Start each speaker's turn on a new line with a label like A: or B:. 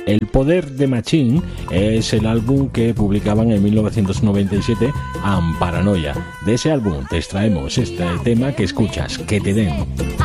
A: El Poder de Machín es el álbum que publicaban en 1997 Amparanoia. De ese álbum te extraemos este tema que escuchas, Que te den.